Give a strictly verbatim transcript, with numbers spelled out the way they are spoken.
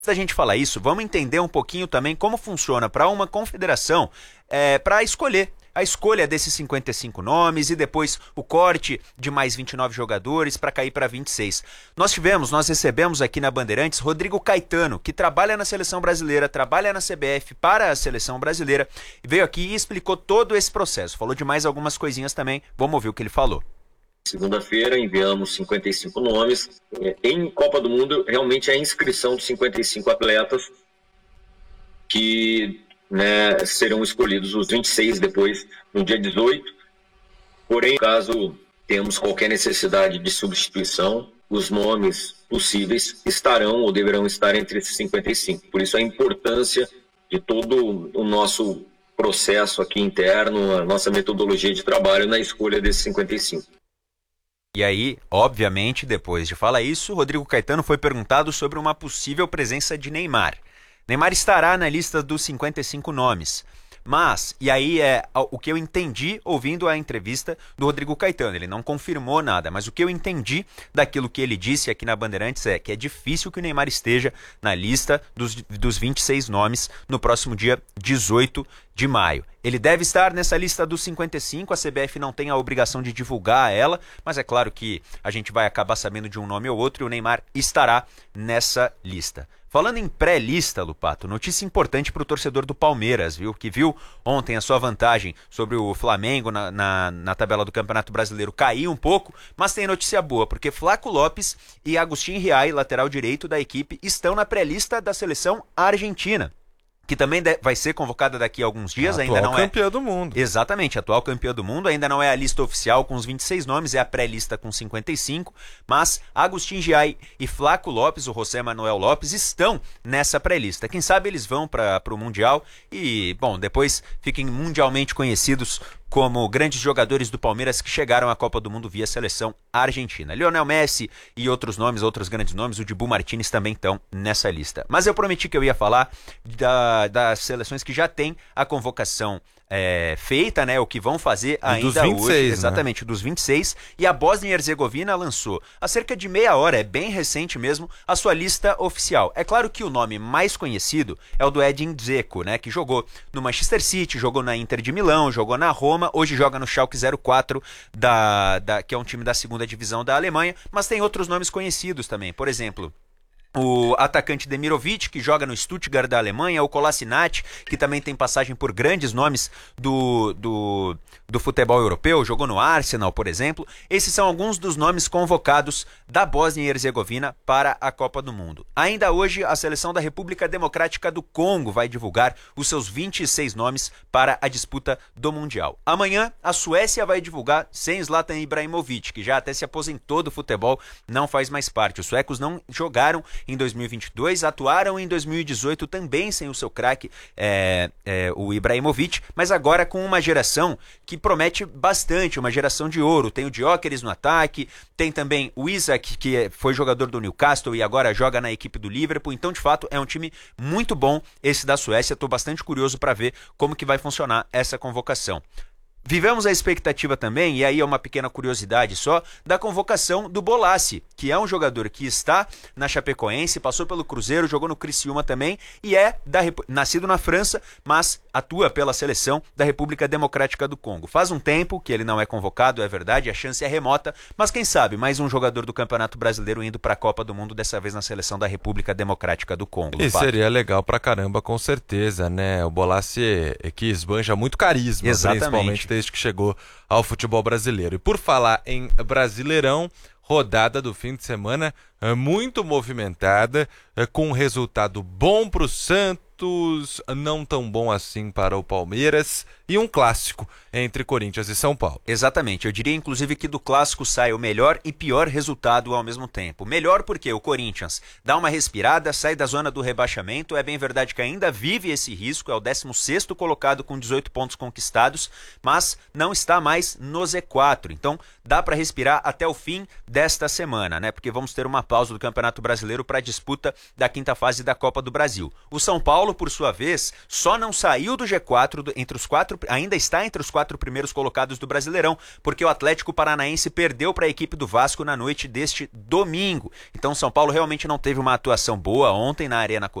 Antes da gente falar isso, vamos entender um pouquinho também como funciona para uma confederação é, para escolher. A escolha desses cinquenta e cinco nomes e depois o corte de mais vinte e nove jogadores para cair para vinte e seis. Nós tivemos, nós recebemos aqui na Bandeirantes Rodrigo Caetano, que trabalha na Seleção Brasileira, trabalha na C B F para a Seleção Brasileira, veio aqui e explicou todo esse processo. Falou de mais algumas coisinhas também, vamos ouvir o que ele falou. Segunda-feira enviamos cinquenta e cinco nomes. Em Copa do Mundo, realmente é a inscrição de cinquenta e cinco atletas que... Né, serão escolhidos os vinte e seis depois, no dia dezoito. Porém, caso temos qualquer necessidade de substituição, os nomes possíveis estarão ou deverão estar entre esses cinquenta e cinco. Por isso a importância de todo o nosso processo aqui interno, a nossa metodologia de trabalho na escolha desses cinquenta e cinco. E aí, obviamente, depois de falar isso, Rodrigo Caetano foi perguntado sobre uma possível presença de Neymar. Neymar estará na lista dos cinquenta e cinco nomes, mas, e aí é o que eu entendi ouvindo a entrevista do Rodrigo Caetano, ele não confirmou nada, mas o que eu entendi daquilo que ele disse aqui na Bandeirantes é que é difícil que o Neymar esteja na lista dos, dos vinte e seis nomes no próximo dia dezoito de maio. Ele deve estar nessa lista dos cinquenta e cinco, a C B F não tem a obrigação de divulgar ela, mas é claro que a gente vai acabar sabendo de um nome ou outro e o Neymar estará nessa lista. Falando em pré-lista, Lupato, notícia importante para o torcedor do Palmeiras, viu? Que viu ontem a sua vantagem sobre o Flamengo na, na, na tabela do Campeonato Brasileiro cair um pouco, mas tem notícia boa, porque Flaco Lopes e Agustín Riay, lateral direito da equipe, estão na pré-lista da seleção argentina, que também vai ser convocada daqui a alguns dias, a ainda não é... campeã do mundo. Exatamente, atual campeã do mundo, ainda não é a lista oficial com os vinte e seis nomes, é a pré-lista com cinquenta e cinco, mas Agustín Giai e Flaco Lopes, o José Manuel Lopes, estão nessa pré-lista. Quem sabe eles vão para o Mundial e, bom, depois fiquem mundialmente conhecidos como grandes jogadores do Palmeiras que chegaram à Copa do Mundo via seleção argentina. Lionel Messi e outros nomes, outros grandes nomes, o Dibu Martínez também estão nessa lista. Mas eu prometi que eu ia falar da, das seleções que já têm a convocação é, feita, né, o que vão fazer ainda dos vinte e seis, hoje, exatamente, né? dos vinte e seis, e a Bósnia e Herzegovina lançou, há cerca de meia hora, é bem recente mesmo, a sua lista oficial. É claro que o nome mais conhecido é o do Edin Dzeko, né, que jogou no Manchester City, jogou na Inter de Milão, jogou na Roma, hoje joga no Schalke zero quatro, da, da, que é um time da segunda divisão da Alemanha, mas tem outros nomes conhecidos também, por exemplo... O atacante Demirovic, que joga no Stuttgart da Alemanha, o Kolasinac, que também tem passagem por grandes nomes do, do, do futebol europeu, jogou no Arsenal, por exemplo. Esses são alguns dos nomes convocados da Bósnia e Herzegovina para a Copa do Mundo. Ainda hoje, a seleção da República Democrática do Congo vai divulgar os seus vinte e seis nomes para a disputa do Mundial. Amanhã, a Suécia vai divulgar sem Zlatan Ibrahimovic, que já até se aposentou do futebol, não faz mais parte. Os suecos não jogaram em dois mil e vinte e dois, atuaram em dois mil e dezoito também sem o seu craque, é, é, o Ibrahimovic, mas agora com uma geração que promete bastante, uma geração de ouro. Tem o Gyökeres no ataque, tem também o Isaac, que foi jogador do Newcastle e agora joga na equipe do Liverpool, então de fato é um time muito bom esse da Suécia. Estou bastante curioso para ver como que vai funcionar essa convocação. Vivemos a expectativa também, e aí é uma pequena curiosidade só, da convocação do Bolasie, que é um jogador que está na Chapecoense, passou pelo Cruzeiro, jogou no Criciúma também, e é da, nascido na França, mas atua pela seleção da República Democrática do Congo. Faz um tempo que ele não é convocado, é verdade, a chance é remota, mas quem sabe, mais um jogador do Campeonato Brasileiro indo para a Copa do Mundo, dessa vez na seleção da República Democrática do Congo. E seria legal pra caramba, com certeza, né? O Bolasie que esbanja muito carisma, exatamente, principalmente desde que chegou ao futebol brasileiro. E por falar em Brasileirão, rodada do fim de semana muito movimentada, com um resultado bom para o Santos, não tão bom assim para o Palmeiras, e um clássico entre Corinthians e São Paulo. Exatamente, eu diria inclusive que do clássico sai o melhor e pior resultado ao mesmo tempo. Melhor porque o Corinthians dá uma respirada, sai da zona do rebaixamento, é bem verdade que ainda vive esse risco, é o décimo sexto colocado com dezoito pontos conquistados, mas não está mais no Z quatro, então dá para respirar até o fim desta semana, né? Porque vamos ter uma pausa do Campeonato Brasileiro para a disputa da quinta fase da Copa do Brasil. O São Paulo Paulo, por sua vez, só não saiu do G quatro, do, entre os quatro, ainda está entre os quatro primeiros colocados do Brasileirão, porque o Atlético Paranaense perdeu para a equipe do Vasco na noite deste domingo. Então São Paulo realmente não teve uma atuação boa ontem na Arena